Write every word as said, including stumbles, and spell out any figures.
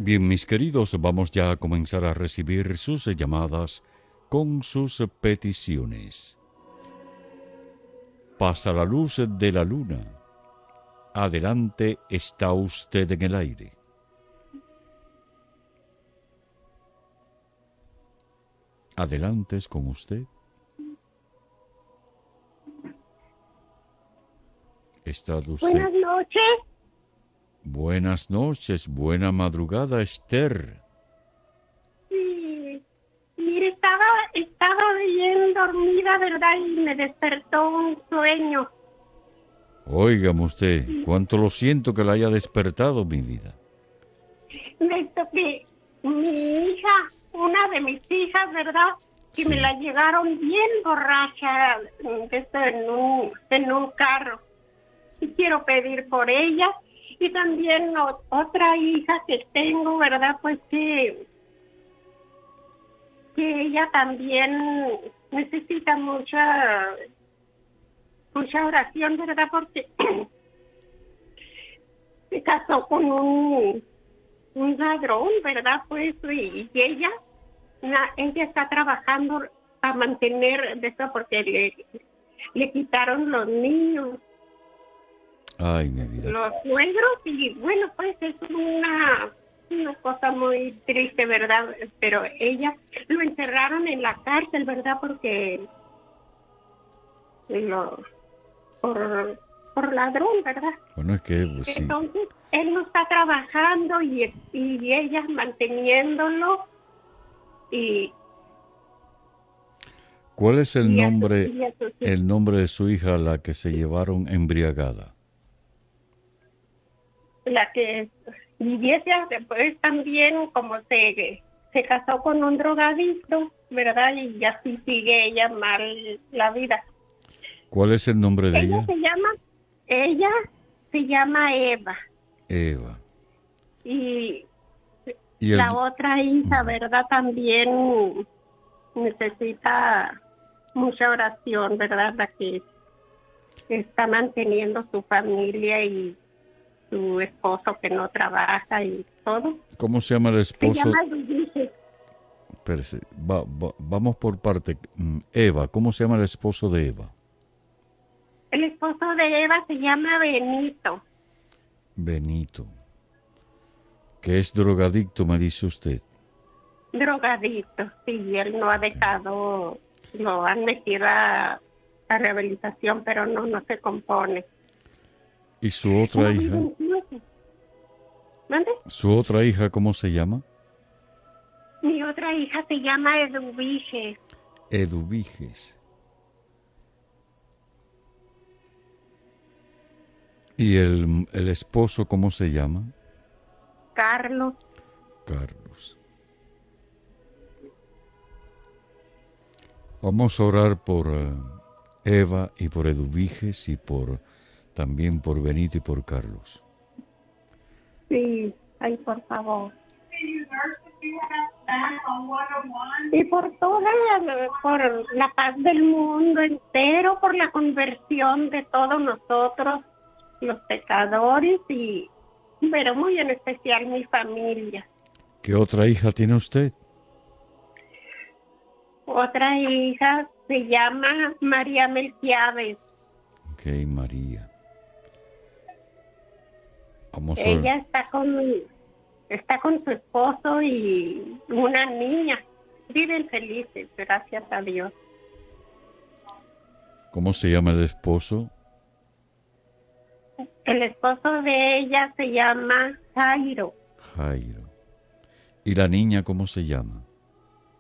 Bien, mis queridos, vamos ya a comenzar a recibir sus llamadas con sus peticiones. Pasa la luz de la luna. Adelante, está usted en el aire. Adelante, es con usted. ¿Está usted? Buenas noches. Buenas noches, buena madrugada, Esther. Sí, mire, estaba, estaba bien dormida, ¿verdad? Y me despertó un sueño. Óigame usted, cuánto lo siento que la haya despertado, mi vida. Esto que mi hija, una de mis hijas, ¿verdad? Que Sí. me la llegaron bien borracha esto, en, un, en un carro. Y quiero pedir por ella. Y también o, otra hija que tengo, ¿verdad? Pues que, que ella también necesita mucha, mucha oración, ¿verdad? Porque se casó con un, un ladrón, ¿verdad? Pues, y, y ella, la, ella está trabajando para mantener de eso porque le, le quitaron los niños. Ay, mi vida. Los suegros, y bueno, pues es una, una cosa muy triste, ¿verdad? Pero ella lo encerraron en la cárcel, ¿verdad? Porque lo, por, por ladrón, ¿verdad? Bueno, es que pues, sí. Entonces, él no está trabajando y, y ella manteniéndolo y... ¿Cuál es el y a sus- nombre, y a sus- el nombre de su hija, la que se llevaron embriagada? la que y ella después también como se se casó con un drogadicto, ¿verdad? Y así sigue ella mal la vida. ¿Cuál es el nombre de Ella ella? se llama ella se llama Eva Eva. y Y el, la otra hija, ¿verdad? También necesita mucha oración, ¿verdad? La que está manteniendo su familia y su esposo que no trabaja y todo. ¿cómo se llama el Se esposo? llama Luis. Espérese, va- va- vamos por parte. Mm, Eva, ¿cómo se llama el esposo de Eva? El esposo de Eva se llama Benito. Benito. Que es drogadicto, me dice usted. Drogadicto, sí, él no ha dejado, lo han metido a, a rehabilitación, pero no, no se compone. ¿Y su otra No hija? vive incluso. ¿Mande? ¿Su otra hija cómo se llama? Mi otra hija se llama Eduviges. Eduviges. ¿Y el, el esposo cómo se llama? Carlos. Carlos. Vamos a orar por uh, Eva y por Eduviges y por también por Benito y por Carlos. Sí, ay, por favor. Y por toda la, por la paz del mundo entero, por la conversión de todos nosotros, los pecadores, y pero muy en especial mi familia. ¿Qué otra hija tiene usted? Otra hija se llama María Melquiades. Ok, María. Vamos a Ella está con está con su esposo y una niña. Viven felices, gracias a Dios. ¿Cómo se llama el esposo? El esposo de ella se llama Jairo. Jairo. ¿Y la niña cómo se llama?